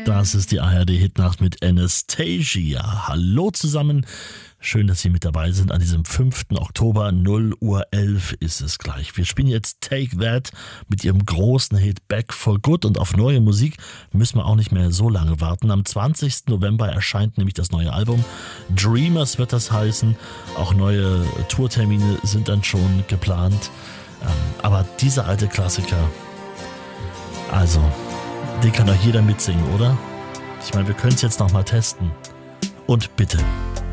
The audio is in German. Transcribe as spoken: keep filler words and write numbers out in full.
Das ist die A R D-Hitnacht mit Anastasia. Hallo zusammen. Schön, dass Sie mit dabei sind an diesem fünften Oktober. null Uhr elf ist es gleich. Wir spielen jetzt Take That mit ihrem großen Hit Back for Good. Und auf neue Musik müssen wir auch nicht mehr so lange warten. Am zwanzigsten November erscheint nämlich das neue Album. Dreamers wird das heißen. Auch neue Tourtermine sind dann schon geplant. Aber dieser alte Klassiker, also, den kann doch jeder mitsingen, oder? Ich meine, wir können es jetzt noch mal testen. Und bitte,